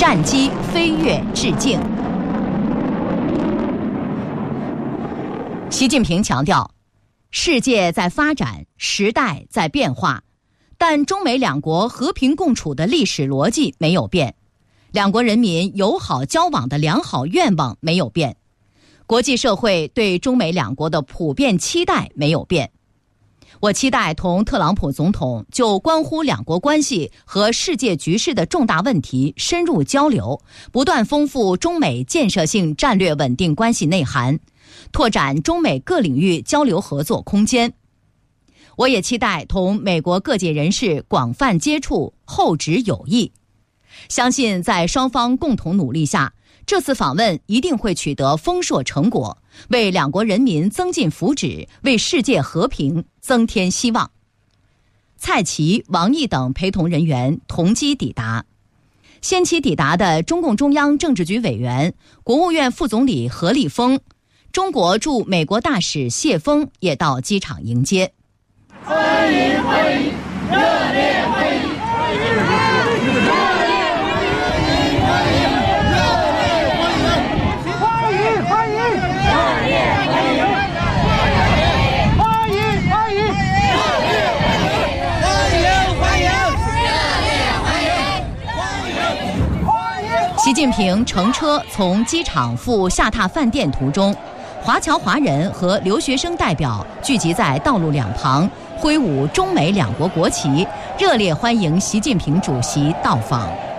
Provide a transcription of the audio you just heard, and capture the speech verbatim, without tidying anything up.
战机飞跃致敬。习近平强调，世界在发展，时代在变化，但中美两国和平共处的历史逻辑没有变，两国人民友好交往的良好愿望没有变，国际社会对中美两国的普遍期待没有变。我期待同特朗普总统就关乎两国关系和世界局势的重大问题深入交流，不断丰富中美建设性战略稳定关系内涵，拓展中美各领域交流合作空间。我也期待同美国各界人士广泛接触，厚植友谊。相信在双方共同努力下，这次访问一定会取得丰硕成果，为两国人民增进福祉，为世界和平增添希望。蔡奇、王毅等陪同人员同机抵达。先期抵达的中共中央政治局委员、国务院副总理何立峰、中国驻美国大使谢锋也到机场迎接。 欢迎欢迎，热烈欢迎！ 习近平乘车从机场赴下榻饭店途中，华侨华人和留学生代表聚集在道路两旁，挥舞中美两国国旗，热烈欢迎习近平主席到访。